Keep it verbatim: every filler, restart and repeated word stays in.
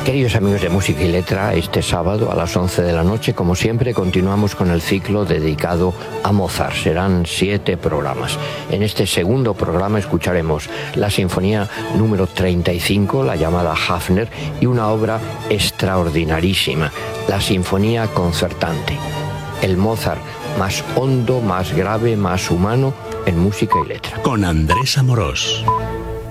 Queridos amigos de Música y Letra, este sábado a las once de la noche, como siempre, continuamos con el ciclo dedicado a Mozart. Serán siete programas. En este segundo programa escucharemos la Sinfonía número treinta y cinco, la llamada Hafner, y una obra extraordinarísima, la Sinfonía Concertante. El Mozart más hondo, más grave, más humano en Música y Letra. Con Andrés Amorós.